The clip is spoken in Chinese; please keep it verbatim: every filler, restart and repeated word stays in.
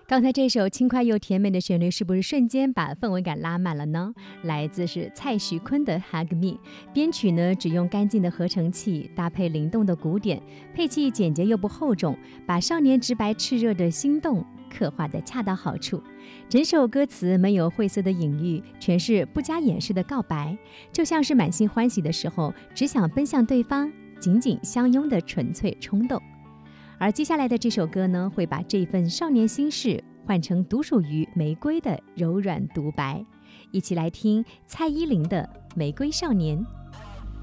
刚才这首轻快又甜美的旋律，是不是瞬间把氛围感拉满了呢？来自是蔡徐坤的《Hug Me》，编曲呢只用干净的合成器，搭配灵动的鼓点，配器简洁又不厚重，把少年直白炽热的心动刻画得恰到好处。整首歌词没有晦涩的隐喻，全是不加掩饰的告白，就像是满心欢喜的时候，只想奔向对方，紧紧相拥的纯粹冲动。而接下来的这首歌呢，会把这份少年心事换成独属于玫瑰的柔软独白。一起来听蔡依林的《玫瑰少年》。